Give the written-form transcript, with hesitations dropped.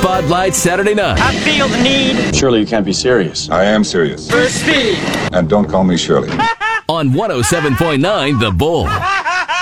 Spotlight Saturday night. I feel the need Surely you can't be serious. I am serious. for speed. And don't call me Shirley. On 107.9 The Bull.